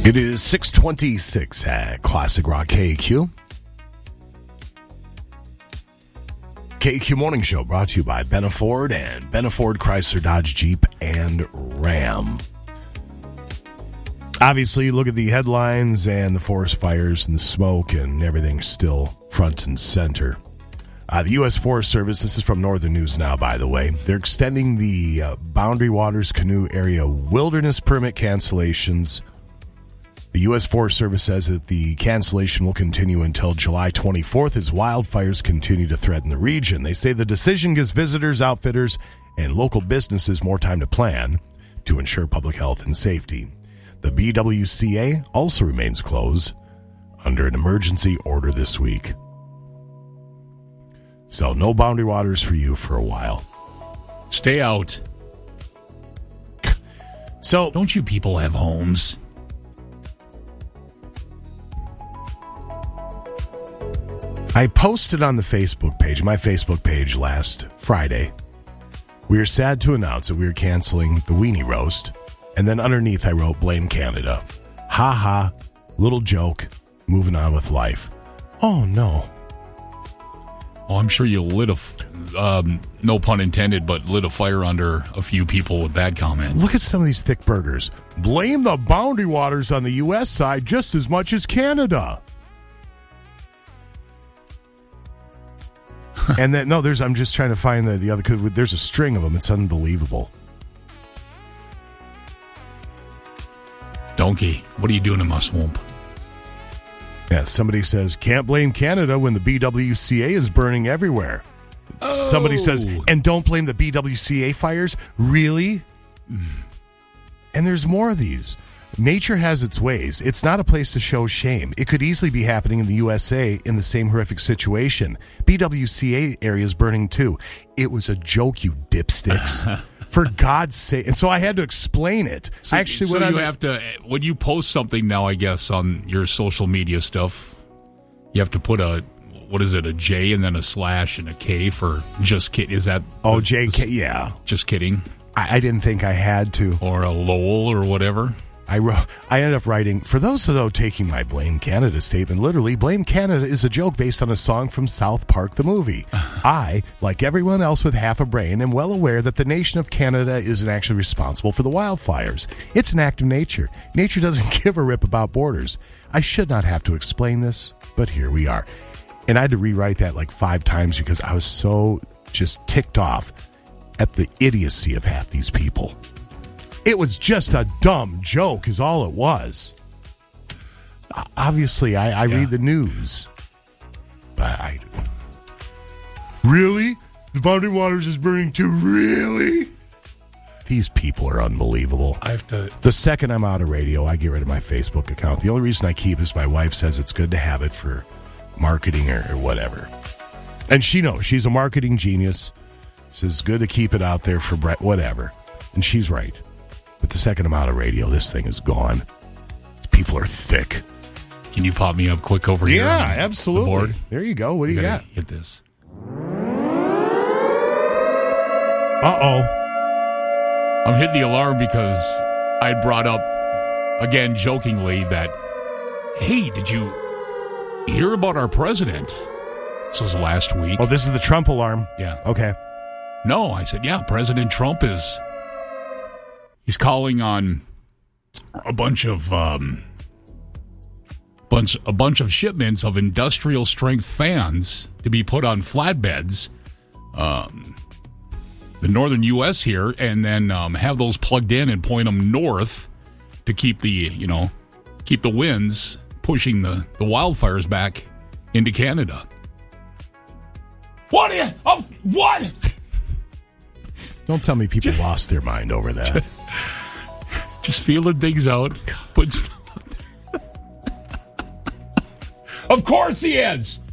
It is 6:26 at Classic Rock KQ. KQ Morning Show brought to you by Benaford and Benaford Chrysler Dodge Jeep and Ram. Obviously, you look at the headlines and the forest fires and the smoke and everything's still front and center. The U.S. Forest Service, this is from Northern News Now, by the way, they're extending the Boundary Waters Canoe Area wilderness permit cancellations. The U.S. Forest Service says that the cancellation will continue until July 24th as wildfires continue to threaten the region. They say the decision gives visitors, outfitters, and local businesses more time to plan to ensure public health and safety. The BWCA also remains closed under an emergency order this week. So no Boundary Waters for you for a while. Stay out. So don't you people have homes? I posted on the Facebook page, my Facebook page last Friday. We are sad to announce that we are canceling the Weenie Roast. And then underneath I wrote, blame Canada. Ha ha, little joke, moving on with life. Oh no. Oh, I'm sure you lit no pun intended, but lit a fire under a few people with that comment. Look at some of these thick burgers. Blame the Boundary Waters on the U.S. side just as much as Canada. And then, no, I'm just trying to find the other, because there's a string of them. It's unbelievable. Donkey, what are you doing in my swamp? Yeah, somebody says, can't blame Canada when the BWCA is burning everywhere. Oh. Somebody says, and don't blame the BWCA fires? Really? And there's more of these. Nature has its ways. It's not a place to show shame. It could easily be happening in the USA in the same horrific situation. BWCA area is burning too. It was a joke, you dipsticks. For God's sake. And so I had to explain it. So, have to, when you post something now, I guess, on your social media stuff, you have to put a J and then a slash and a K for just kid. Is that? Oh, JK, yeah. Just kidding. I didn't think I had to. Or a Lowell or whatever. I ended up writing, for those though taking my Blame Canada statement literally, Blame Canada is a joke based on a song from South Park the movie. I, like everyone else with half a brain, am well aware that the nation of Canada isn't actually responsible for the wildfires. It's an act of nature. Nature doesn't give a rip about borders. I should not have to explain this, but here we are. And I had to rewrite that like 5 times because I was so just ticked off at the idiocy of half these people. It was just a dumb joke is all it was. Obviously, I read the news. But really? The Boundary Waters is burning too? Really? These people are unbelievable. The second I'm out of radio, I get rid of my Facebook account. The only reason I keep is my wife says it's good to have it for marketing or whatever. And she knows. She's a marketing genius. Says it's good to keep it out there for whatever. And she's right. But the second I'm out of radio, this thing is gone. People are thick. Can you pop me up quick over here? Yeah, absolutely. The board? There you go. What do you got? Hit this. Uh-oh. I'm hitting the alarm because I brought up, again, jokingly, that, hey, did you hear about our president? This was last week. Oh, this is the Trump alarm? Yeah. Okay. No, I said, yeah, President Trump he's calling on a bunch of shipments of industrial strength fans to be put on flatbeds, the northern U.S. here, and then have those plugged in and point them north to keep the winds pushing the wildfires back into Canada. What? Don't tell me people lost their mind over that. Just feeling things out. Of course he is.